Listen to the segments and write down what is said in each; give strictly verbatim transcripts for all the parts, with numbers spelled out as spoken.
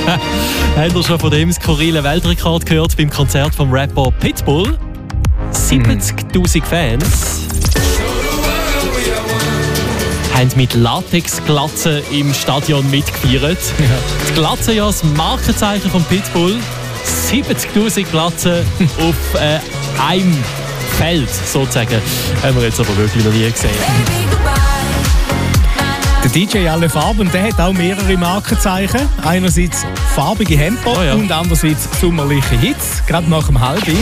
Habt ihr schon von dem skurrilen Weltrekord gehört beim Konzert vom Rapper Pitbull? siebzigtausend Fans haben mit Latexglatzen im Stadion mitgefeiert. Ja. Die Glatze ja das Markenzeichen von Pitbull. siebzigtausend Glatzen auf äh, einem Feld, sozusagen. Haben wir jetzt aber wirklich noch nie gesehen. Der D J Alle Farben, der hat auch mehrere Markenzeichen. Einerseits farbige Hemper oh ja. und andererseits sommerliche Hits, gerade nach dem Halbi.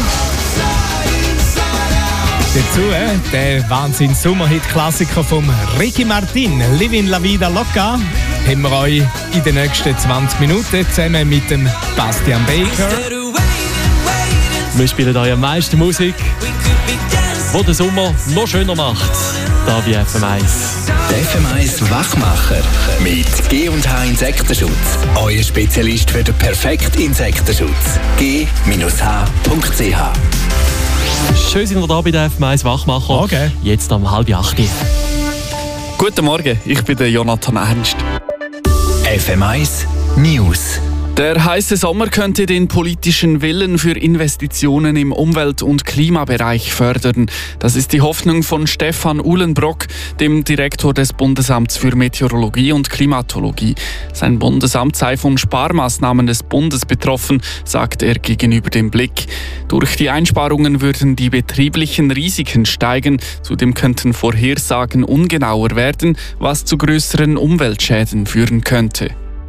Dazu äh, der Wahnsinns-Sommerhit-Klassiker von Ricky Martin, Livin La Vida Loca, haben wir euch in den nächsten zwanzig Minuten zusammen mit dem Bastian Baker. Wir spielen euch am meisten Musik, die den Sommer noch schöner macht, da bei F M eins. F M eins Wachmacher mit G und H Insektenschutz. Euer Spezialist für den perfekten Insektenschutz. G H punkt C H. Schön sind wir da bei der F M eins Wachmacher. Okay. Jetzt um halb acht. Guten Morgen, ich bin der Jonathan Ernst. F M eins News. Der heiße Sommer könnte den politischen Willen für Investitionen im Umwelt- und Klimabereich fördern. Das ist die Hoffnung von Stefan Uhlenbrock, dem Direktor des Bundesamts für Meteorologie und Klimatologie. Sein Bundesamt sei von Sparmaßnahmen des Bundes betroffen, sagt er gegenüber dem Blick. Durch die Einsparungen würden die betrieblichen Risiken steigen. Zudem könnten Vorhersagen ungenauer werden, was zu größeren Umweltschäden führen könnte.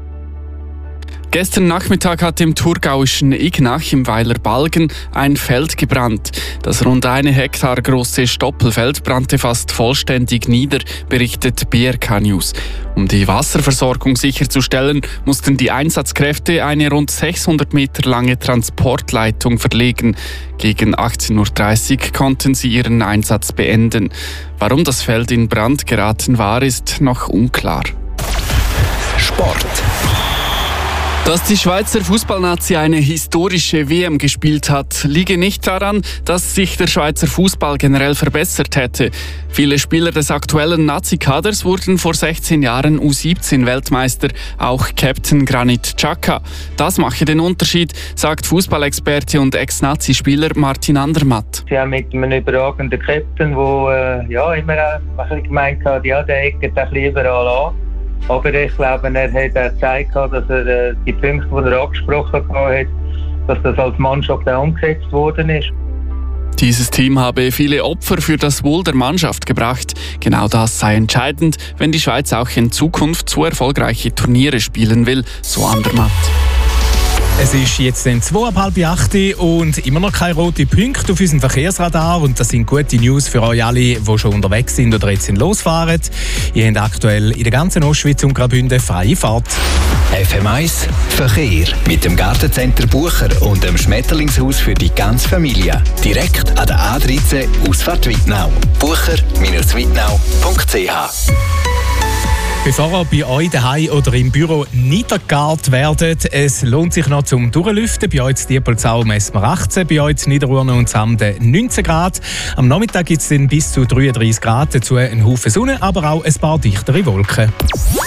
Gestern Nachmittag hat im thurgauischen Ignach im Weiler Balgen ein Feld gebrannt. Das rund eine Hektar große Stoppelfeld brannte fast vollständig nieder, berichtet B R K News. Um die Wasserversorgung sicherzustellen, mussten die Einsatzkräfte eine rund sechshundert Meter lange Transportleitung verlegen. Gegen achtzehn Uhr dreißig konnten sie ihren Einsatz beenden. Warum das Feld in Brand geraten war, ist noch unklar. Sport. Dass die Schweizer Fußballnazi eine historische W M gespielt hat, liege nicht daran, dass sich der Schweizer Fußball generell verbessert hätte. Viele Spieler des aktuellen Nazi-Kaders wurden vor sechzehn Jahren U siebzehn Weltmeister, auch Captain Granit Xhaka. Das mache den Unterschied, sagt Fußballexperte und Ex-Nazi-Spieler Martin Andermatt. Ja, mit einem überragenden Captain, der äh, ja, immer ein bisschen gemeint hat, ja, der eckert ein bisschen überall an. Aber ich glaube, er hat auch gezeigt, dass er äh, die Punkte, die er angesprochen hat, dass das als Mannschaft auch umgesetzt worden ist. Dieses Team habe viele Opfer für das Wohl der Mannschaft gebracht. Genau das sei entscheidend, wenn die Schweiz auch in Zukunft so erfolgreiche Turniere spielen will, so Andermatt. Es ist jetzt dann zwei ab halb acht und immer noch keine roten Punkte auf unserem Verkehrsradar. Und das sind gute News für euch alle, die schon unterwegs sind oder jetzt losfahren. Ihr habt aktuell in der ganzen Ostschweiz und Graubünden freie Fahrt. F M eins Verkehr mit dem Gartencenter Bucher und dem Schmetterlingshaus für die ganze Familie. Direkt an der A dreizehn Ausfahrt Wittnau. bucher Bindestrich wittnau punkt c h. Bevor ihr bei euch daheim oder im Büro niedergart werdet, es lohnt sich noch zum Durchlüften. Bei euch in Diepolzau messen wir achtzehn, bei euch in Niederurne und Samden neunzehn Grad. Am Nachmittag gibt es dann bis zu dreiunddreißig Grad, dazu ein Haufen Sonne, aber auch ein paar dichtere Wolken.